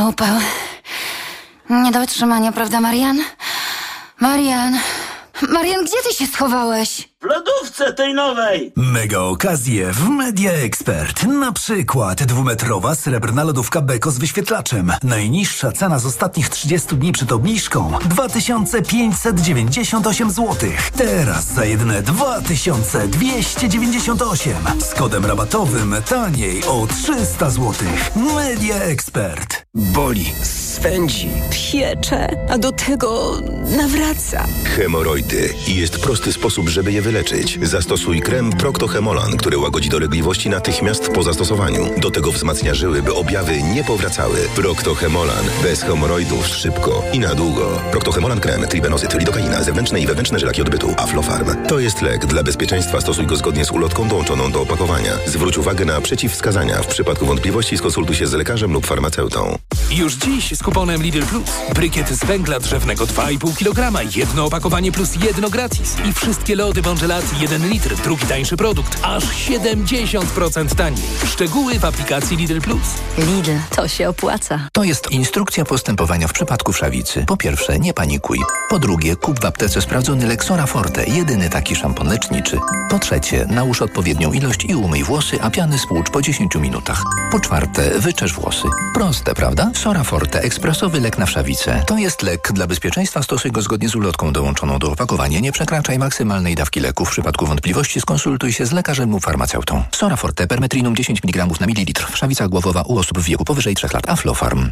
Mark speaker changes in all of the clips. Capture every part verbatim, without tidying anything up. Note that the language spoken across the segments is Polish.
Speaker 1: na upał. Nie do wytrzymania, prawda, Marian? Marian... Marian, gdzie ty się schowałeś?
Speaker 2: W lodówce tej nowej!
Speaker 3: Mega okazje w Media Expert. Na przykład dwumetrowa srebrna lodówka Beko z wyświetlaczem. Najniższa cena z ostatnich trzydziestu dni przed obniżką dwa tysiące pięćset dziewięćdziesiąt osiem złotych. Teraz za jedyne dwa tysiące dwieście dziewięćdziesiąt osiem. Z kodem rabatowym taniej o trzysta złotych. Media Expert.
Speaker 4: Boli, swędzi,
Speaker 5: piecze, a do tego nawraca.
Speaker 6: Hemoroidy. I jest prosty sposób, żeby je wyleczyć. Zastosuj krem Procto-Hemolan, który łagodzi dolegliwości natychmiast po zastosowaniu. Do tego wzmacnia żyły, by objawy nie powracały. Procto-Hemolan. Bez hemoroidów szybko i na długo. Procto-Hemolan krem, tribenozyt, lidokaina, zewnętrzne i wewnętrzne żelaki odbytu, Aflofarm. To jest lek. Dla bezpieczeństwa stosuj go zgodnie z ulotką dołączoną do opakowania. Zwróć uwagę na przeciwwskazania. W przypadku wątpliwości skonsultuj się z lekarzem lub farmaceutą.
Speaker 4: Już dziś z kuponem Lidl Plus. Brykiet z węgla drzewnego dwa i pół kilograma. Jedno opakowanie plus jedno gratis. I wszystkie lody Bongelat jeden litr. Drugi tańszy produkt. Aż siedemdziesiąt procent taniej. Szczegóły w aplikacji Lidl Plus.
Speaker 5: Lidl, to się opłaca.
Speaker 7: To jest instrukcja postępowania w przypadku wszawicy. Po pierwsze, nie panikuj. Po drugie, kup w aptece sprawdzony Lexora Forte. Jedyny taki szampon leczniczy. Po trzecie, nałóż odpowiednią ilość i umyj włosy, a piany spłucz po dziesięciu minutach. Po czwarte, wyczesz włosy. Proste, prawda? Sora Forte, ekspresowy lek na wszawicę. To jest lek. Dla bezpieczeństwa stosuj go zgodnie z ulotką dołączoną do opakowania. Nie przekraczaj maksymalnej dawki leku. W przypadku wątpliwości skonsultuj się z lekarzem lub farmaceutą. Sora Forte, permetrinum dziesięć miligramów na mililitr. Wszawica głowowa u osób w wieku powyżej trzech lat. Aflofarm.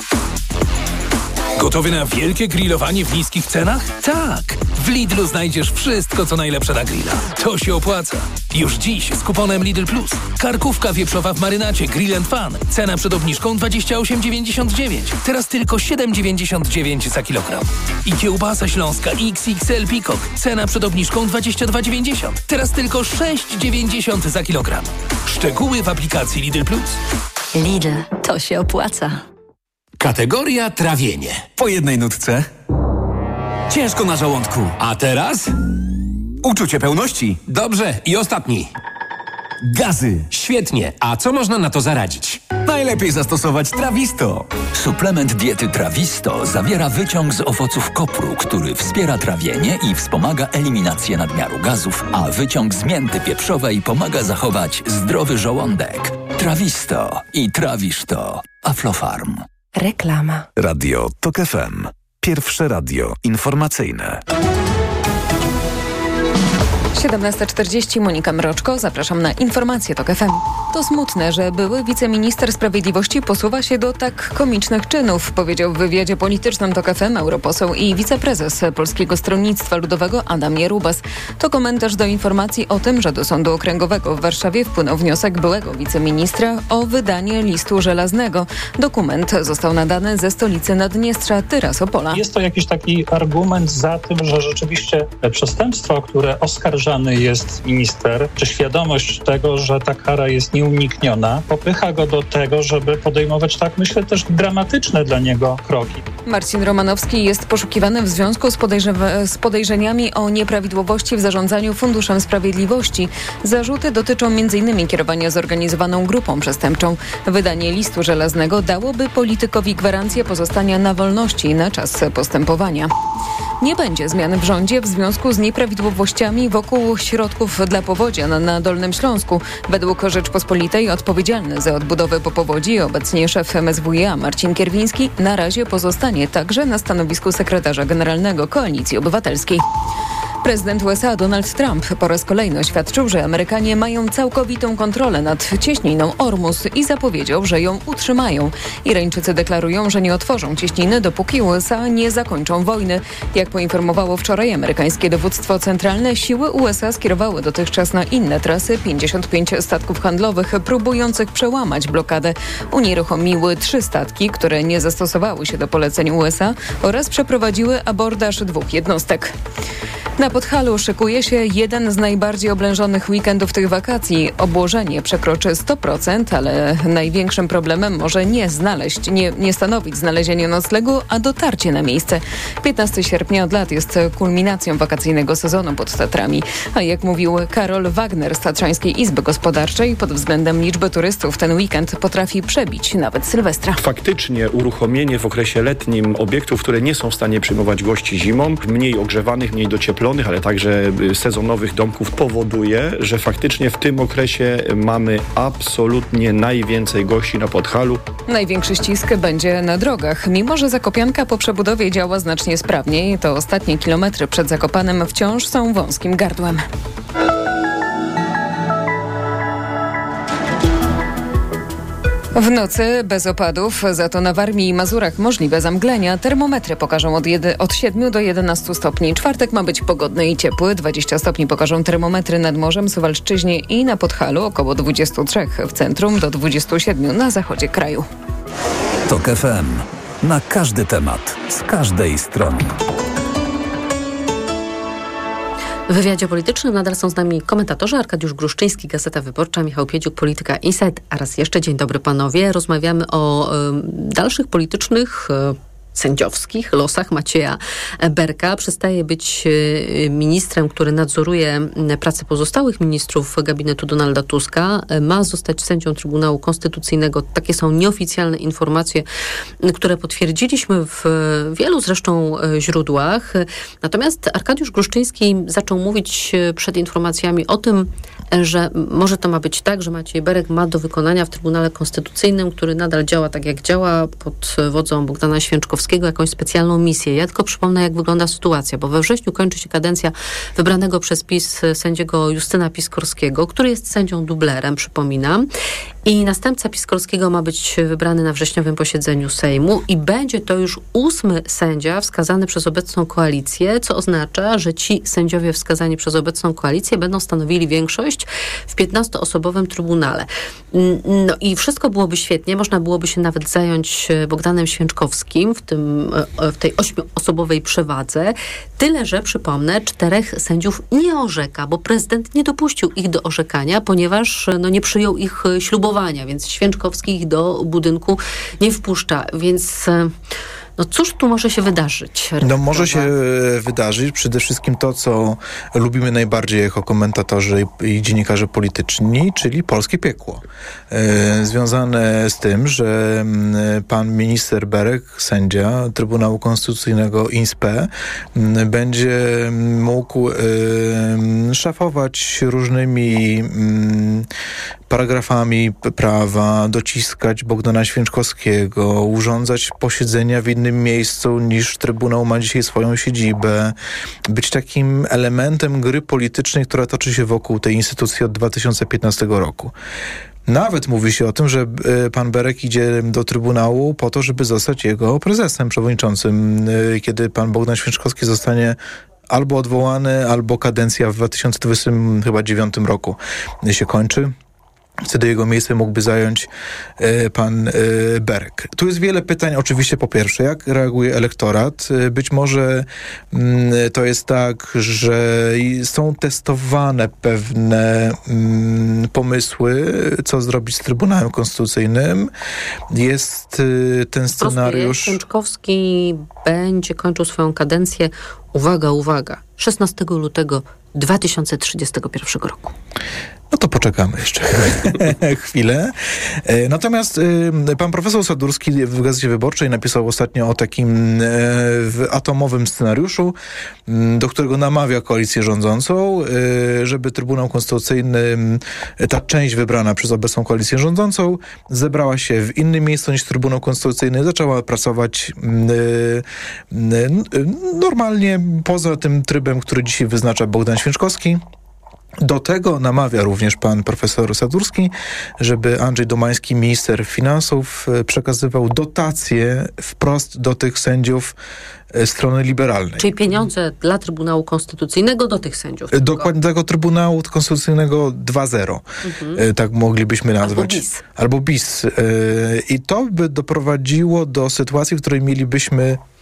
Speaker 4: Gotowy na wielkie grillowanie w niskich cenach? Tak! W Lidlu znajdziesz wszystko, co najlepsze na grilla. To się opłaca. Już dziś z kuponem Lidl Plus. Karkówka wieprzowa w marynacie Grill and Fun. Cena przed obniżką dwadzieścia osiem dziewięćdziesiąt dziewięć. Teraz tylko siedem dziewięćdziesiąt dziewięć za kilogram. I kiełbasa śląska X X L Peacock. Cena przed obniżką dwadzieścia dwa dziewięćdziesiąt. Teraz tylko sześć dziewięćdziesiąt za kilogram. Szczegóły w aplikacji Lidl Plus.
Speaker 5: Lidl, to się opłaca.
Speaker 8: Kategoria trawienie. Po jednej nutce. Ciężko na żołądku. A teraz? Uczucie pełności. Dobrze. I ostatni. Gazy. Świetnie. A co można na to zaradzić? Najlepiej zastosować Trawisto.
Speaker 9: Suplement diety Trawisto zawiera wyciąg z owoców kopru, który wspiera trawienie i wspomaga eliminację nadmiaru gazów, a wyciąg z mięty pieprzowej pomaga zachować zdrowy żołądek. Trawisto i trawisz to. Aflofarm.
Speaker 5: Reklama.
Speaker 10: Radio Tok F M. Pierwsze radio informacyjne.
Speaker 11: siedemnasta czterdzieści, Monika Mroczko, zapraszam na informacje Tok F M. To smutne, że były wiceminister sprawiedliwości posuwa się do tak komicznych czynów, powiedział w wywiadzie politycznym Tok F M europoseł i wiceprezes Polskiego Stronnictwa Ludowego Adam Jarubas. To komentarz do informacji o tym, że do Sądu Okręgowego w Warszawie wpłynął wniosek byłego wiceministra o wydanie listu żelaznego. Dokument został nadany ze stolicy Naddniestrza, Tyrasopola.
Speaker 12: Jest to jakiś taki argument za tym, że rzeczywiście przestępstwo, o które oskarża jest minister, czy świadomość tego, że ta kara jest nieunikniona, popycha go do tego, żeby podejmować, tak myślę, też dramatyczne dla niego kroki.
Speaker 11: Marcin Romanowski jest poszukiwany w związku z, podejrzewa- z podejrzeniami o nieprawidłowości w zarządzaniu Funduszem Sprawiedliwości. Zarzuty dotyczą m in kierowania zorganizowaną grupą przestępczą. Wydanie listu żelaznego dałoby politykowi gwarancję pozostania na wolności na czas postępowania. Nie będzie zmian w rządzie w związku z nieprawidłowościami wokół środków dla powodzian na Dolnym Śląsku. Według Rzeczpospolitej odpowiedzialny za odbudowę po powodzi, obecnie szef M S W iA Marcin Kierwiński, na razie pozostanie także na stanowisku sekretarza generalnego Koalicji Obywatelskiej. Prezydent U S A Donald Trump po raz kolejny oświadczył, że Amerykanie mają całkowitą kontrolę nad cieśniną Ormus i zapowiedział, że ją utrzymają. Irańczycy deklarują, że nie otworzą cieśniny, dopóki U S A nie zakończą wojny. Jak poinformowało wczoraj amerykańskie dowództwo centralne, siły U S A skierowały dotychczas na inne trasy pięćdziesiąt pięć statków handlowych próbujących przełamać blokadę. Unieruchomiły trzy statki, które nie zastosowały się do poleceń U S A oraz przeprowadziły abordaż dwóch jednostek. Na Podhalu szykuje się jeden z najbardziej oblężonych weekendów tych wakacji. Obłożenie przekroczy sto procent, ale największym problemem może nie znaleźć, nie, nie stanowić znalezienie noclegu, a dotarcie na miejsce. piętnastego sierpnia od lat jest kulminacją wakacyjnego sezonu pod Tatrami. A jak mówił Karol Wagner z Tatrzańskiej Izby Gospodarczej, pod względem liczby turystów ten weekend potrafi przebić nawet Sylwestra.
Speaker 13: Faktycznie uruchomienie w okresie letnim obiektów, które nie są w stanie przyjmować gości zimą, mniej ogrzewanych, mniej docieplonych, ale także sezonowych domków powoduje, że faktycznie w tym okresie mamy absolutnie najwięcej gości na Podhalu.
Speaker 11: Największy ścisk będzie na drogach. Mimo że Zakopianka po przebudowie działa znacznie sprawniej, to ostatnie kilometry przed Zakopanem wciąż są wąskim gardłem. W nocy bez opadów, za to na Warmii i Mazurach możliwe zamglenia. Termometry pokażą od, jedy, od siedmiu do jedenastu stopni. Czwartek ma być pogodny i ciepły. dwadzieścia stopni pokażą termometry nad morzem, Suwalszczyźnie i na Podhalu, około dwadzieścia trzy w centrum do dwudziestu siedmiu na zachodzie kraju.
Speaker 10: Tok F M. Na każdy temat, z każdej strony.
Speaker 14: W wywiadzie politycznym nadal są z nami komentatorzy Arkadiusz Gruszczyński, Gazeta Wyborcza, Michał Piedziuk, Polityka Insight. A raz jeszcze dzień dobry panowie. Rozmawiamy o y, dalszych politycznych y, sędziowskich losach Macieja Berka. Przestaje być ministrem, który nadzoruje pracę pozostałych ministrów gabinetu Donalda Tuska. Ma zostać sędzią Trybunału Konstytucyjnego. Takie są nieoficjalne informacje, które potwierdziliśmy w wielu zresztą źródłach. Natomiast Arkadiusz Gruszczyński zaczął mówić przed informacjami o tym, że może to ma być tak, że Maciej Berek ma do wykonania w Trybunale Konstytucyjnym, który nadal działa tak jak działa, pod wodzą Bogdana Święczkowskiego, jakąś specjalną misję. Ja tylko przypomnę, jak wygląda sytuacja, bo we wrześniu kończy się kadencja wybranego przez PiS sędziego Justyna Piskorskiego, który jest sędzią dublerem, przypominam. I następca Piskorskiego ma być wybrany na wrześniowym posiedzeniu Sejmu i będzie to już ósmy sędzia wskazany przez obecną koalicję, co oznacza, że ci sędziowie wskazani przez obecną koalicję będą stanowili większość w piętnastoosobowym Trybunale. No i wszystko byłoby świetnie, można byłoby się nawet zająć Bogdanem Święczkowskim w tym w tej ośmioosobowej przewadze. Tyle, że przypomnę, czterech sędziów nie orzeka, bo prezydent nie dopuścił ich do orzekania, ponieważ no, nie przyjął ich ślubowania, więc Święczkowski ich do budynku nie wpuszcza. Więc no cóż tu może się wydarzyć?
Speaker 15: No może się wydarzyć przede wszystkim to, co lubimy najbardziej jako komentatorzy i dziennikarze polityczni, czyli polskie piekło. E, związane z tym, że pan minister Berek, sędzia Trybunału Konstytucyjnego I N S P, m, będzie mógł e, szafować różnymi m, paragrafami prawa, dociskać Bogdana Święczkowskiego, urządzać posiedzenia w innym miejscu niż Trybunał ma dzisiaj swoją siedzibę, być takim elementem gry politycznej, która toczy się wokół tej instytucji od dwa tysiące piętnastego roku. Nawet mówi się o tym, że pan Berek idzie do Trybunału po to, żeby zostać jego prezesem, przewodniczącym, kiedy pan Bogdan Święczkowski zostanie albo odwołany, albo kadencja w dwa tysiące dwudziestym dziewiątym roku się kończy. Wtedy jego miejsce mógłby zająć e, pan e, Berek. Tu jest wiele pytań. Oczywiście po pierwsze, jak reaguje elektorat? E, być może m, to jest tak, że są testowane pewne m, pomysły, co zrobić z Trybunałem Konstytucyjnym. Jest e, ten scenariusz...
Speaker 14: Święczkowski będzie kończył swoją kadencję, uwaga, uwaga, szesnastego lutego dwa tysiące trzydziestego pierwszego roku.
Speaker 15: No to poczekamy jeszcze chwilę. Natomiast pan profesor Sadurski w Gazecie Wyborczej napisał ostatnio o takim atomowym scenariuszu, do którego namawia koalicję rządzącą, żeby Trybunał Konstytucyjny, ta część wybrana przez obecną koalicję rządzącą, zebrała się w innym miejscu niż Trybunał Konstytucyjny, zaczęła pracować normalnie poza tym trybem, który dzisiaj wyznacza Bogdan Święczkowski. Do tego namawia również pan profesor Sadurski, żeby Andrzej Domański, minister finansów, przekazywał dotacje wprost do tych sędziów strony liberalnej.
Speaker 14: Czyli pieniądze dla Trybunału Konstytucyjnego do tych sędziów.
Speaker 15: Dokładnie tego Trybunału Konstytucyjnego dwa zero. Mhm. Tak moglibyśmy nazwać.
Speaker 14: Albo bis.
Speaker 15: Albo bis. I to by doprowadziło do sytuacji, w której mielibyśmy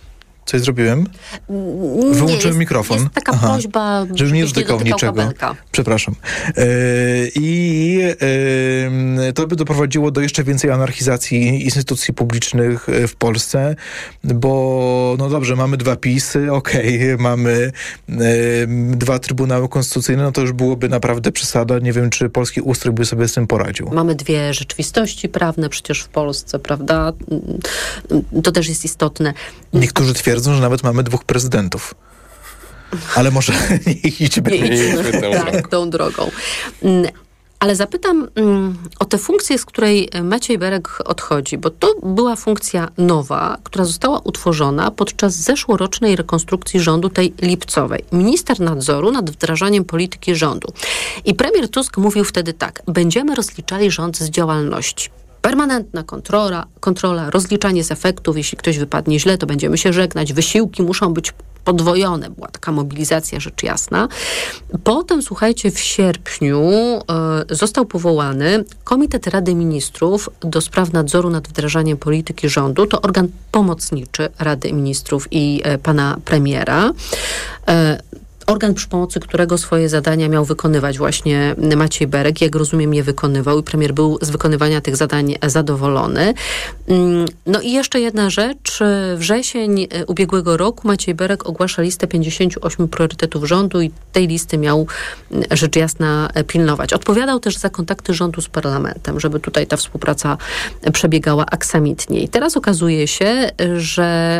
Speaker 15: Coś zrobiłem? Wyłączyłem
Speaker 14: jest,
Speaker 15: mikrofon.
Speaker 14: Jest taka Aha. prośba,
Speaker 15: żeby nie dotykał niczego.
Speaker 14: Kabelka.
Speaker 15: Przepraszam. Yy, I yy, to by doprowadziło do jeszcze więcej anarchizacji instytucji publicznych w Polsce, bo no dobrze, mamy dwa PiS-y, okej, okay, mamy yy, dwa Trybunały Konstytucyjne, no to już byłoby naprawdę przesada. Nie wiem, czy polski ustrój by sobie z tym poradził.
Speaker 14: Mamy dwie rzeczywistości prawne przecież w Polsce, prawda? To też jest istotne.
Speaker 15: Niektórzy twierdzą, że nawet mamy dwóch prezydentów. Ale może nie idźmy,
Speaker 14: nie idźmy tak, tą drogą. Ale zapytam um, o tę funkcję, z której Maciej Berek odchodzi, bo to była funkcja nowa, która została utworzona podczas zeszłorocznej rekonstrukcji rządu, tej lipcowej. Minister nadzoru nad wdrażaniem polityki rządu. I premier Tusk mówił wtedy tak: będziemy rozliczali rząd z działalności. Permanentna kontrola, kontrola, rozliczanie z efektów. Jeśli ktoś wypadnie źle, to będziemy się żegnać. Wysiłki muszą być podwojone. Była taka mobilizacja, rzecz jasna. Potem, słuchajcie, w sierpniu y, został powołany Komitet Rady Ministrów do spraw nadzoru nad wdrażaniem polityki rządu. To organ pomocniczy Rady Ministrów i y, pana premiera. Y, Organ, przy pomocy którego swoje zadania miał wykonywać właśnie Maciej Berek. Jak rozumiem, je wykonywał i premier był z wykonywania tych zadań zadowolony. No i jeszcze jedna rzecz. Wrzesień ubiegłego roku Maciej Berek ogłasza listę pięćdziesięciu ośmiu priorytetów rządu i tej listy miał rzecz jasna pilnować. Odpowiadał też za kontakty rządu z parlamentem, żeby tutaj ta współpraca przebiegała aksamitnie. I teraz okazuje się, że,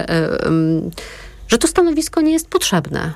Speaker 14: że to stanowisko nie jest potrzebne.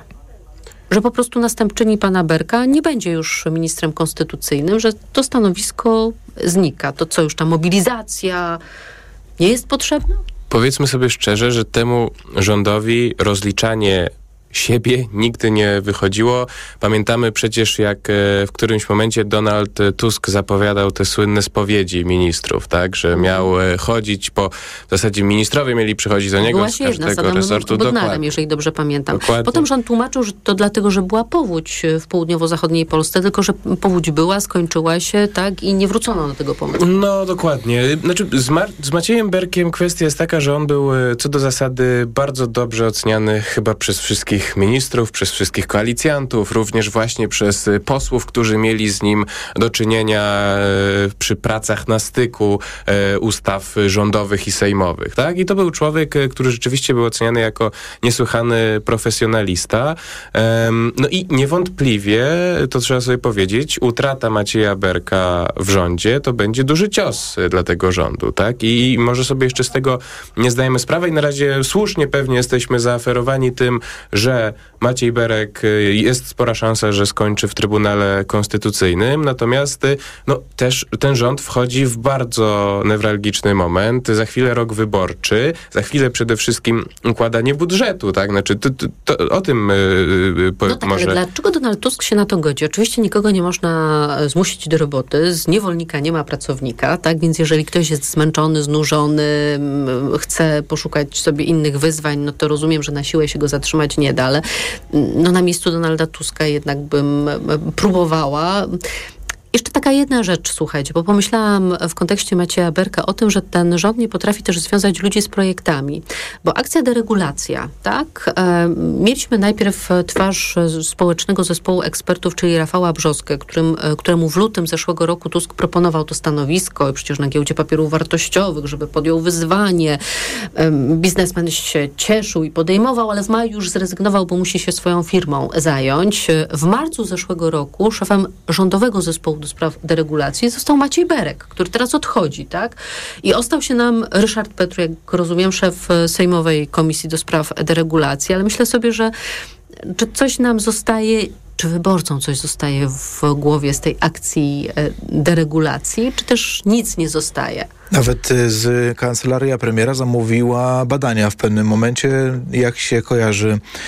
Speaker 14: Że po prostu następczyni pana Berka nie będzie już ministrem konstytucyjnym, że to stanowisko znika. To co, już ta mobilizacja nie jest potrzebna?
Speaker 16: Powiedzmy sobie szczerze, że temu rządowi rozliczanie siebie nigdy nie wychodziło. Pamiętamy przecież, jak w którymś momencie Donald Tusk zapowiadał te słynne spowiedzi ministrów, tak, że miał chodzić po, w zasadzie ministrowie mieli przychodzić do niego
Speaker 14: była
Speaker 16: z każdego resortu.
Speaker 14: Bodnarem, jeżeli dobrze pamiętam.
Speaker 16: Dokładnie.
Speaker 14: Potem rząd tłumaczył, że to dlatego, że była powódź w południowo-zachodniej Polsce, tylko że powódź była, skończyła się, tak, i nie wrócono do tego pomysłu.
Speaker 16: No, dokładnie. Znaczy, z, Mar- z Maciejem Berkiem kwestia jest taka, że on był co do zasady bardzo dobrze oceniany chyba przez wszystkich ministrów, przez wszystkich koalicjantów, również właśnie przez posłów, którzy mieli z nim do czynienia e, przy pracach na styku e, ustaw rządowych i sejmowych, tak? I to był człowiek, który rzeczywiście był oceniany jako niesłychany profesjonalista. E, no i niewątpliwie, to trzeba sobie powiedzieć, utrata Macieja Berka w rządzie to będzie duży cios dla tego rządu, tak? I może sobie jeszcze z tego nie zdajemy sprawy i na razie słusznie pewnie jesteśmy zaaferowani tym, że Maciej Berek, jest spora szansa, że skończy w Trybunale Konstytucyjnym, natomiast no, też ten rząd wchodzi w bardzo newralgiczny moment. Za chwilę rok wyborczy, za chwilę przede wszystkim układanie budżetu, tak? Znaczy, to, to, to, o tym yy, po,
Speaker 14: no tak,
Speaker 16: może...
Speaker 14: ale dlaczego Donald Tusk się na to godzi? Oczywiście nikogo nie można zmusić do roboty, z niewolnika nie ma pracownika, tak? Więc jeżeli ktoś jest zmęczony, znużony, chce poszukać sobie innych wyzwań, no to rozumiem, że na siłę się go zatrzymać nie da, ale no na miejscu Donalda Tuska jednak bym próbowała. Jeszcze taka jedna rzecz, słuchajcie, bo pomyślałam w kontekście Macieja Berka o tym, że ten rząd nie potrafi też związać ludzi z projektami. Bo akcja deregulacja, tak? E, mieliśmy najpierw twarz społecznego zespołu ekspertów, czyli Rafała Brzoskę, którym, któremu w lutym zeszłego roku Tusk proponował to stanowisko i przecież na giełdzie papierów wartościowych, żeby podjął wyzwanie. E, biznesmen się cieszył i podejmował, ale w maju już zrezygnował, bo musi się swoją firmą zająć. W marcu zeszłego roku szefem rządowego zespołu do spraw deregulacji został Maciej Berek, który teraz odchodzi, tak? I ostał się nam Ryszard Petru, jak rozumiem, szef Sejmowej Komisji do spraw deregulacji, ale myślę sobie, że czy coś nam zostaje, czy wyborcom coś zostaje w głowie z tej akcji deregulacji, czy też nic nie zostaje?
Speaker 15: Nawet z kancelaria premiera zamówiła badania w pewnym momencie, jak się kojarzy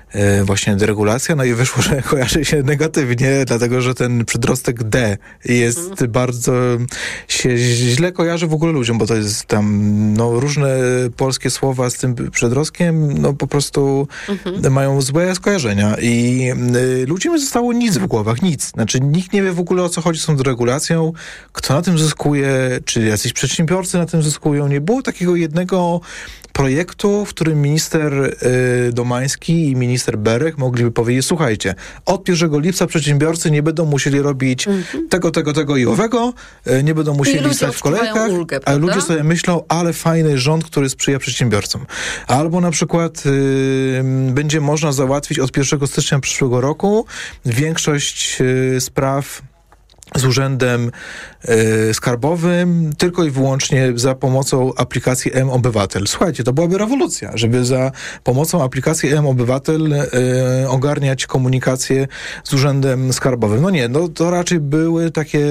Speaker 15: e, właśnie deregulacja, no i wyszło, że kojarzy się negatywnie, dlatego, że ten przedrostek D jest mhm. bardzo, się źle kojarzy w ogóle ludziom, bo to jest tam, no, różne polskie słowa z tym przedrostkiem, no, po prostu mhm. mają złe skojarzenia i y, ludziom nie zostało nic w głowach, nic. Znaczy, nikt nie wie w ogóle, o co chodzi z tą deregulacją, kto na tym zyskuje, czy jacyś przedsiębiorcy na tym zyskują. Nie było takiego jednego projektu, w którym minister y, Domański i minister Berek mogliby powiedzieć, słuchajcie, od pierwszego lipca przedsiębiorcy nie będą musieli robić mm-hmm. tego, tego, tego i owego, y, nie będą musieli stać w kolejkach, ulgę, a ludzie sobie myślą, ale fajny rząd, który sprzyja przedsiębiorcom. Albo na przykład y, będzie można załatwić od pierwszego stycznia przyszłego roku większość y, spraw z urzędem y, skarbowym tylko i wyłącznie za pomocą aplikacji M-Obywatel. Słuchajcie, to byłaby rewolucja, żeby za pomocą aplikacji M-Obywatel y, ogarniać komunikację z urzędem skarbowym. No nie, no to raczej były takie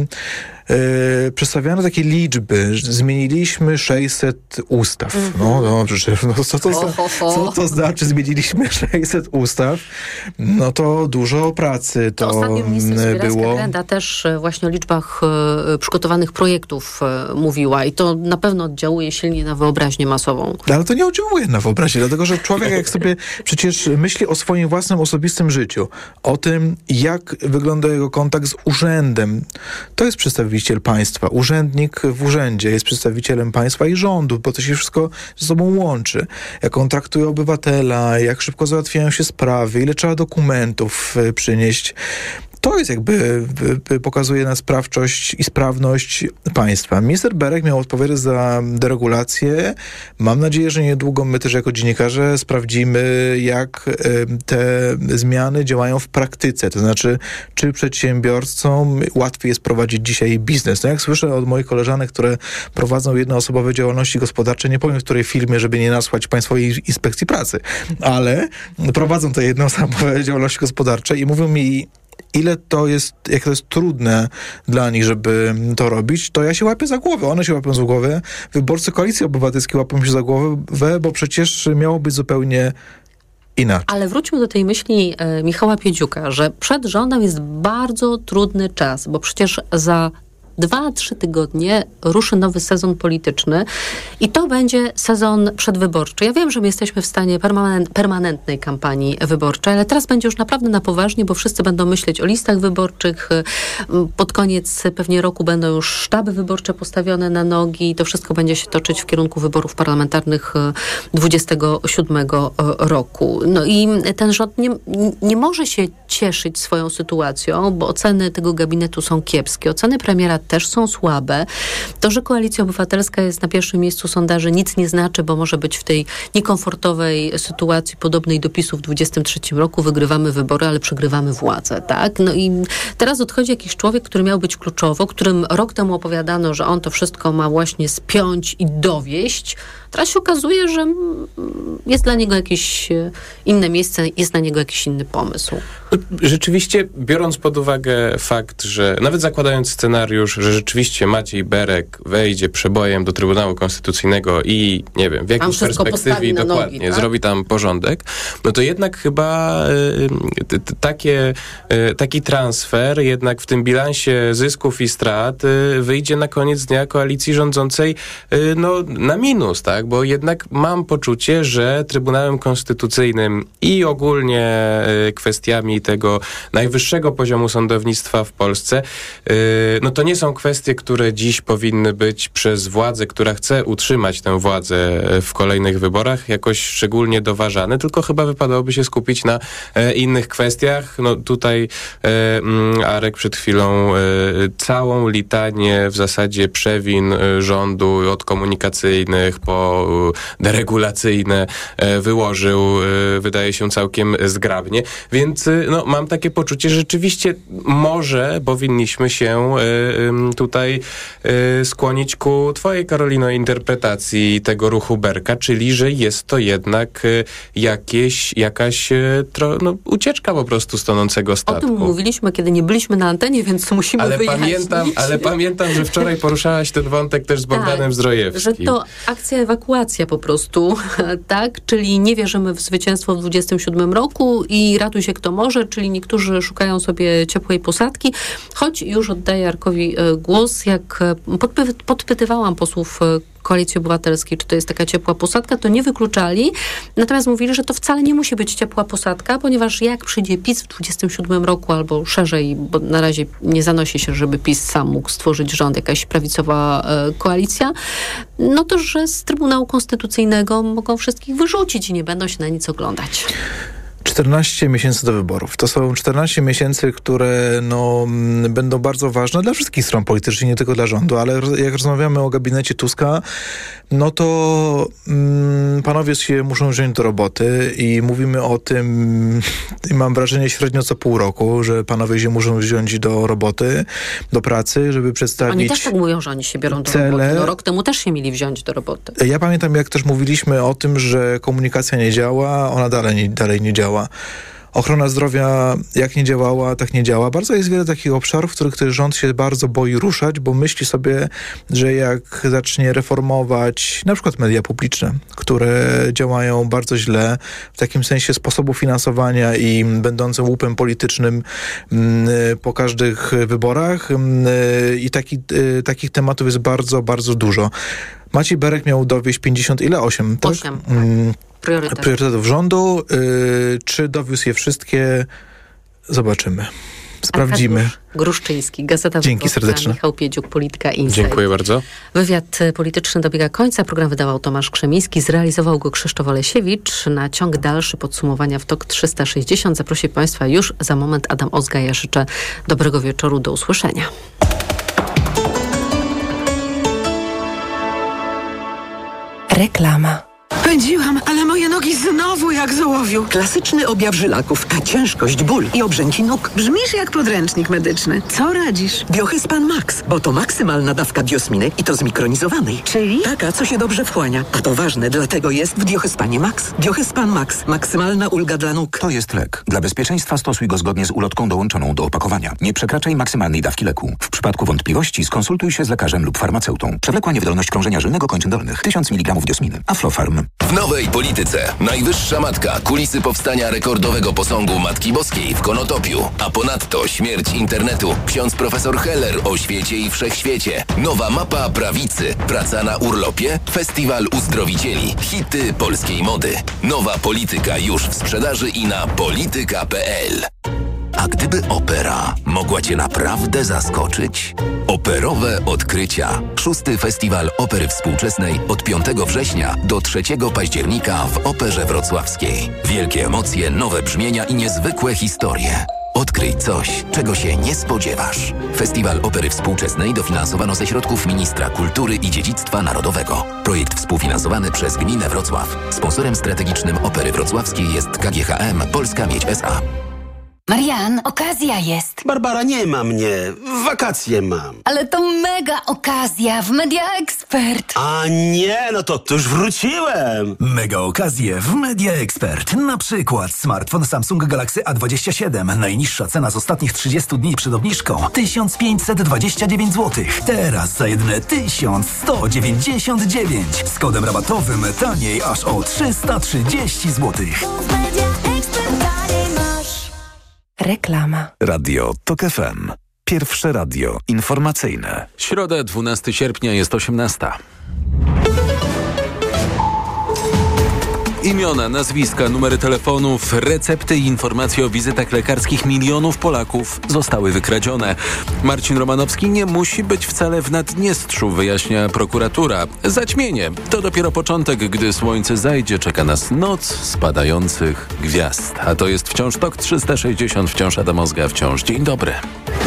Speaker 15: Yy, przedstawiane takie liczby. Zmieniliśmy sześćset ustaw. Mm-hmm. No dobrze, no, co, to, oh, oh, oh. co to znaczy zmieniliśmy sześćset ustaw? No to dużo pracy. To, to
Speaker 14: ostatnio minister
Speaker 15: było.
Speaker 14: Grenda też właśnie o liczbach e, przygotowanych projektów e, mówiła i to na pewno oddziałuje silnie na wyobraźnię masową.
Speaker 15: Ale to nie oddziałuje na wyobraźnię, dlatego że człowiek jak sobie przecież myśli o swoim własnym osobistym życiu, o tym, jak wygląda jego kontakt z urzędem, to jest przedstawiciel państwa. Urzędnik w urzędzie jest przedstawicielem państwa i rządu, bo to się wszystko ze sobą łączy. Jak on traktuje obywatela, jak szybko załatwiają się sprawy, ile trzeba dokumentów przynieść. To jest jakby, pokazuje na sprawczość i sprawność państwa. Minister Berek miał odpowiadać za deregulację. Mam nadzieję, że niedługo my też jako dziennikarze sprawdzimy, jak te zmiany działają w praktyce. To znaczy, czy przedsiębiorcom łatwiej jest prowadzić dzisiaj biznes. No jak słyszę od moich koleżanek, które prowadzą jednoosobowe działalności gospodarcze, nie powiem w której firmie, żeby nie nasłać Państwowej Inspekcji Pracy, ale prowadzą te jednoosobowe działalności gospodarcze i mówią mi, ile to jest, jak to jest trudne dla nich, żeby to robić, to ja się łapię za głowę. One się łapią za głowę. Wyborcy Koalicji Obywatelskiej łapią się za głowę, bo przecież miało być zupełnie inaczej.
Speaker 14: Ale wróćmy do tej myśli e, Michała Piedziuka, że przed rządem jest bardzo trudny czas, bo przecież za dwa, trzy tygodnie ruszy nowy sezon polityczny i to będzie sezon przedwyborczy. Ja wiem, że my jesteśmy w stanie permanent, permanentnej kampanii wyborczej, ale teraz będzie już naprawdę na poważnie, bo wszyscy będą myśleć o listach wyborczych. Pod koniec pewnie roku będą już sztaby wyborcze postawione na nogi i to wszystko będzie się toczyć w kierunku wyborów parlamentarnych dwudziestego siódmego roku. No i ten rząd nie, nie może się cieszyć swoją sytuacją, bo oceny tego gabinetu są kiepskie. Oceny premiera też są słabe. To, że Koalicja Obywatelska jest na pierwszym miejscu sondaży, nic nie znaczy, bo może być w tej niekomfortowej sytuacji podobnej do PiSu w dwudziestym trzecim roku. Wygrywamy wybory, ale przegrywamy władzę, tak? No i teraz odchodzi jakiś człowiek, który miał być kluczowo, którym rok temu opowiadano, że on to wszystko ma właśnie spiąć i dowieść. Teraz się okazuje, że jest dla niego jakieś inne miejsce, jest na niego jakiś inny pomysł.
Speaker 16: Rzeczywiście, biorąc pod uwagę fakt, że nawet zakładając scenariusz, że rzeczywiście Maciej Berek wejdzie przebojem do Trybunału Konstytucyjnego i nie wiem, w jakiejś perspektywie dokładnie nogi, tak? zrobi tam porządek, no to jednak chyba y, t, t, takie, y, taki transfer jednak w tym bilansie zysków i strat y, wyjdzie na koniec dnia koalicji rządzącej y, no, na minus, tak? Bo jednak mam poczucie, że Trybunałem Konstytucyjnym i ogólnie y, kwestiami tego najwyższego poziomu sądownictwa w Polsce, yy, no to nie są kwestie, które dziś powinny być przez władzę, która chce utrzymać tę władzę w kolejnych wyborach, jakoś szczególnie doważane, tylko chyba wypadałoby się skupić na e, innych kwestiach. No tutaj e, Arek przed chwilą e, całą litanię w zasadzie przewin e, rządu od komunikacyjnych po e, deregulacyjne e, wyłożył, e, wydaje się całkiem zgrabnie, więc e, no no mam takie poczucie, że rzeczywiście może powinniśmy się y, y, tutaj y, skłonić ku twojej, Karolino, interpretacji tego ruchu Berka, czyli że jest to jednak y, jakieś, jakaś y, tro, no, ucieczka po prostu z tonącego statku.
Speaker 14: O tym mówiliśmy, kiedy nie byliśmy na antenie, więc musimy
Speaker 16: ale
Speaker 14: wyjaśnić.
Speaker 16: Pamiętam, ale pamiętam, że wczoraj poruszałaś ten wątek też z Bogdanem
Speaker 14: tak,
Speaker 16: Zdrojewskim.
Speaker 14: Że to akcja ewakuacja po prostu, tak? Czyli nie wierzymy w zwycięstwo w dwudziestym siódmym roku i ratuj się kto może, czyli niektórzy szukają sobie ciepłej posadki, choć już oddaję Jarkowi głos, jak podpy- podpytywałam posłów Koalicji Obywatelskiej, czy to jest taka ciepła posadka, to nie wykluczali. Natomiast mówili, że to wcale nie musi być ciepła posadka, ponieważ jak przyjdzie PiS w dwudziestym siódmym roku albo szerzej, bo na razie nie zanosi się, żeby PiS sam mógł stworzyć rząd, jakaś prawicowa e, koalicja, no to, że z Trybunału Konstytucyjnego mogą wszystkich wyrzucić i nie będą się na nic oglądać.
Speaker 15: czternaście miesięcy do wyborów. To są czternaście miesięcy, które no, będą bardzo ważne dla wszystkich stron politycznych, nie tylko dla rządu, ale jak rozmawiamy o gabinecie Tuska, no to mm, panowie się muszą wziąć do roboty i mówimy o tym, i mam wrażenie średnio co pół roku, że panowie się muszą wziąć do roboty, do pracy, żeby przedstawić
Speaker 14: Oni też tak mówią, że oni się biorą do
Speaker 15: cele.
Speaker 14: roboty. No, rok temu też się mieli wziąć do roboty.
Speaker 15: Ja pamiętam, jak też mówiliśmy o tym, że komunikacja nie działa, ona dalej nie, dalej nie działa. Ochrona zdrowia jak nie działała, tak nie działa. Bardzo jest wiele takich obszarów, w których ten rząd się bardzo boi ruszać, bo myśli sobie, że jak zacznie reformować na przykład media publiczne, które działają bardzo źle w takim sensie sposobu finansowania i będące łupem politycznym po każdych wyborach i taki, takich tematów jest bardzo, bardzo dużo. Maciej Berek miał dowieść pięćdziesiąt, ile? osiem, tak?
Speaker 14: osiem. Priorytet.
Speaker 15: Priorytetów rządu. Yy, czy dowiózł je wszystkie? Zobaczymy. Sprawdzimy.
Speaker 14: Arkadiusz Gruszczyński, Gazeta
Speaker 15: Dzięki
Speaker 14: Wyborcza,
Speaker 15: serdeczne.
Speaker 14: Michał Piedziuk, Polityka Insight.
Speaker 16: Dziękuję bardzo.
Speaker 14: Wywiad polityczny dobiega końca. Program wydawał Tomasz Krzemiński, zrealizował go Krzysztof Olesiewicz. Na ciąg dalszy podsumowania w Tok trzysta sześćdziesiąt zaprosi Państwa już za moment Adam Ozga. Ja życzę dobrego wieczoru. Do usłyszenia.
Speaker 17: Reklama. Pędziłam, ale moje nogi znowu jak z ołowiu.
Speaker 18: Klasyczny objaw żylaków, a ciężkość, ból i obrzęki nóg.
Speaker 17: Brzmisz jak podręcznik medyczny. Co radzisz?
Speaker 18: Biohyspan Max, bo to maksymalna dawka biosminy i to zmikronizowanej.
Speaker 17: Czyli?
Speaker 18: Taka, co się dobrze wchłania. A to ważne, dlatego jest w Biohyspanie Max. Biohyspan Max. Maksymalna ulga dla nóg.
Speaker 19: To jest lek. Dla bezpieczeństwa stosuj go zgodnie z ulotką dołączoną do opakowania. Nie przekraczaj maksymalnej dawki leku. W przypadku wątpliwości skonsultuj się z lekarzem lub farmaceutą. Przewlekła niewydolność krążenia żylnego kończyn dolnych. tysiąc miligramów diosminy. Aflofarm.
Speaker 20: W nowej polityce Najwyższa Matka, kulisy powstania rekordowego posągu Matki Boskiej w Konotopiu, a ponadto śmierć internetu, ksiądz profesor Heller o świecie i wszechświecie, nowa mapa prawicy, praca na urlopie, festiwal uzdrowicieli, hity polskiej mody. Nowa polityka już w sprzedaży i na polityka kropka p l.
Speaker 21: A gdyby opera mogła Cię naprawdę zaskoczyć? Operowe odkrycia. Szósty Festiwal Opery Współczesnej od piątego września do trzeciego października w Operze Wrocławskiej. Wielkie emocje, nowe brzmienia i niezwykłe historie. Odkryj coś, czego się nie spodziewasz. Festiwal Opery Współczesnej dofinansowano ze środków Ministra Kultury i Dziedzictwa Narodowego. Projekt współfinansowany przez Gminę Wrocław. Sponsorem strategicznym Opery Wrocławskiej jest K G H M Polska Miedź S A.
Speaker 1: Marian, okazja jest.
Speaker 2: Barbara, nie ma mnie. Wakacje mam.
Speaker 1: Ale to mega okazja w Media Expert.
Speaker 2: A nie, no to, to już wróciłem.
Speaker 3: Mega okazje w Media Expert. Na przykład smartfon Samsung Galaxy A dwadzieścia siedem. Najniższa cena z ostatnich trzydziestu dni przed obniżką. tysiąc pięćset dwadzieścia dziewięć złotych. Teraz za jedyne tysiąc sto dziewięćdziesiąt dziewięć. Z kodem rabatowym taniej aż o trzysta trzydzieści złotych.
Speaker 17: Reklama.
Speaker 10: Radio Tok F M. Pierwsze radio informacyjne.
Speaker 4: Środa, dwunastego sierpnia, jest osiemnasta. Imiona, nazwiska, numery telefonów, recepty i informacje o wizytach lekarskich milionów Polaków zostały wykradzione. Marcin Romanowski nie musi być wcale w Naddniestrzu, wyjaśnia prokuratura. Zaćmienie to dopiero początek, gdy słońce zajdzie, czeka nas noc spadających gwiazd. A to jest wciąż Tok trzysta sześćdziesiąt, wciąż Adam Ozga, wciąż dzień dobry.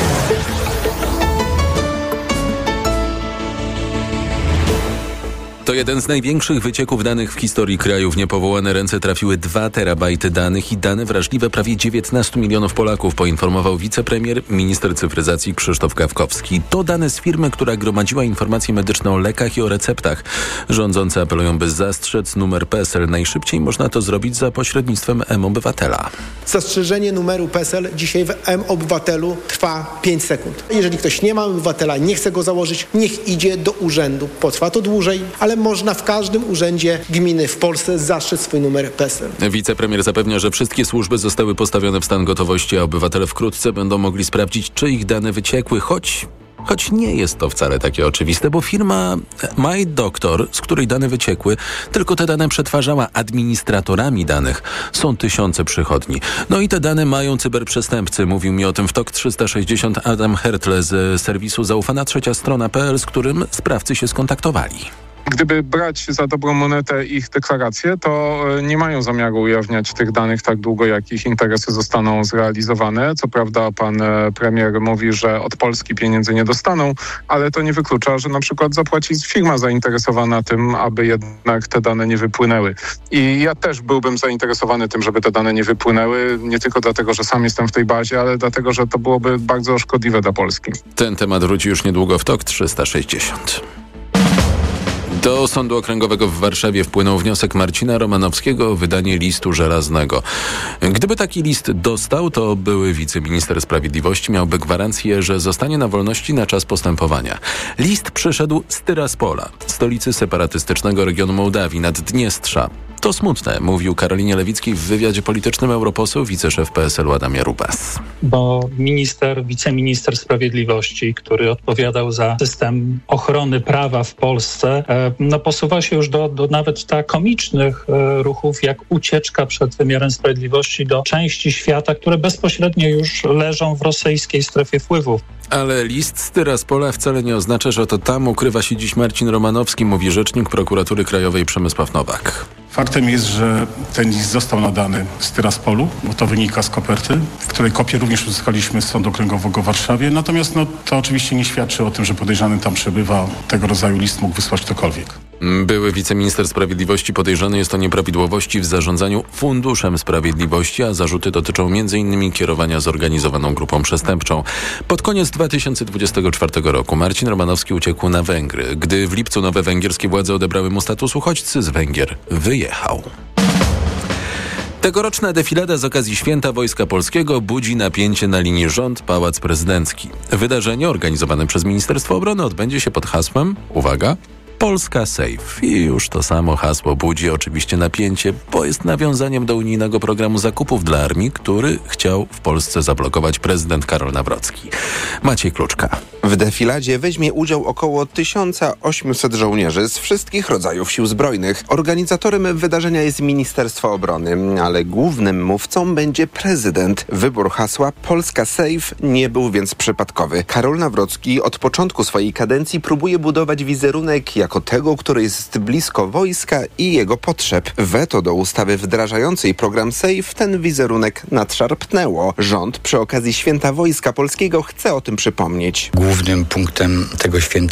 Speaker 4: To
Speaker 6: To jeden z największych wycieków danych w historii kraju. W niepowołane ręce trafiły dwa terabajty danych i dane wrażliwe prawie dziewiętnastu milionów Polaków, poinformował wicepremier, minister cyfryzacji Krzysztof Gawkowski. To dane z firmy, która gromadziła informacje medyczne o lekach i o receptach. Rządzący apelują, by zastrzec numer P E S E L. Najszybciej można to zrobić za pośrednictwem M-Obywatela.
Speaker 22: Zastrzeżenie numeru P E S E L dzisiaj w M-Obywatelu trwa pięć sekund. Jeżeli ktoś nie ma obywatela, nie chce go założyć, niech idzie do urzędu. Potrwa to dłużej, ale można w każdym urzędzie gminy w Polsce zastrzec swój numer P E S E L.
Speaker 6: Wicepremier zapewnia, że wszystkie służby zostały postawione w stan gotowości, a obywatele wkrótce będą mogli sprawdzić, czy ich dane wyciekły, choć... Choć nie jest to wcale takie oczywiste, bo firma MyDoctor, z której dane wyciekły, tylko te dane przetwarzała. Administratorami danych są tysiące przychodni. No i te dane mają cyberprzestępcy. Mówił mi o tym w T O K trzysta sześćdziesiąt Adam Hertle z serwisu Zaufana Trzecia Strona kropka p l, z którym sprawcy się skontaktowali.
Speaker 23: Gdyby brać za dobrą monetę ich deklaracje, to nie mają zamiaru ujawniać tych danych tak długo, jak ich interesy zostaną zrealizowane. Co prawda pan premier mówi, że od Polski pieniędzy nie dostaną, ale to nie wyklucza, że na przykład zapłaci firma zainteresowana tym, aby jednak te dane nie wypłynęły. I ja też byłbym zainteresowany tym, żeby te dane nie wypłynęły, nie tylko dlatego, że sam jestem w tej bazie, ale dlatego, że to byłoby bardzo szkodliwe dla Polski.
Speaker 6: Ten temat wróci już niedługo w T O K trzysta sześćdziesiąt. Do Sądu Okręgowego w Warszawie wpłynął wniosek Marcina Romanowskiego o wydanie listu żelaznego. Gdyby taki list dostał, to były wiceminister sprawiedliwości miałby gwarancję, że zostanie na wolności na czas postępowania. List przyszedł z Tyraspola, stolicy separatystycznego regionu Mołdawii, Naddniestrza. To smutne, mówił Karolinie Lewickiej w wywiadzie politycznym europoseł, wiceszef P S L u Adam Jarubas.
Speaker 12: Bo minister, wiceminister sprawiedliwości, który odpowiadał za system ochrony prawa w Polsce, no posuwa się już do, do nawet tak komicznych ruchów, jak ucieczka przed wymiarem sprawiedliwości do części świata, które bezpośrednio już leżą w rosyjskiej strefie wpływów.
Speaker 6: Ale list z Tyraspola wcale nie oznacza, że to tam ukrywa się dziś Marcin Romanowski, mówi rzecznik Prokuratury Krajowej Przemysław Nowak.
Speaker 24: Faktem jest, że ten list został nadany z Tyraspolu, bo to wynika z koperty, w której kopię również uzyskaliśmy z Sądu Okręgowego w Warszawie. Natomiast no, to oczywiście nie świadczy o tym, że podejrzany tam przebywa. Tego rodzaju list mógł wysłać ktokolwiek.
Speaker 6: Były wiceminister sprawiedliwości podejrzany jest o nieprawidłowości w zarządzaniu Funduszem Sprawiedliwości, a zarzuty dotyczą między innymi kierowania zorganizowaną grupą przestępczą. Pod koniec dwa tysiące dwudziestego czwartego roku Marcin Romanowski uciekł na Węgry. Gdy w lipcu nowe węgierskie władze odebrały mu status uchodźcy z Węgier, wyjechał. Tegoroczna defilada z okazji Święta Wojska Polskiego budzi napięcie na linii rząd-pałac prezydencki. Wydarzenie organizowane przez Ministerstwo Obrony odbędzie się pod hasłem, uwaga, Polska Safe. I już to samo hasło budzi oczywiście napięcie, bo jest nawiązaniem do unijnego programu zakupów dla armii, który chciał w Polsce zablokować prezydent Karol Nawrocki. Maciej Kluczka.
Speaker 25: W defiladzie weźmie udział około tysiąc osiemset żołnierzy z wszystkich rodzajów sił zbrojnych. Organizatorem wydarzenia jest Ministerstwo Obrony, ale głównym mówcą będzie prezydent. Wybór hasła Polska Safe nie był więc przypadkowy. Karol Nawrocki od początku swojej kadencji próbuje budować wizerunek jako tego, który jest blisko wojska i jego potrzeb. Weto do ustawy wdrażającej program Safe ten wizerunek nadszarpnęło. Rząd przy okazji Święta Wojska Polskiego chce o tym przypomnieć.
Speaker 26: Głównym punktem tego święta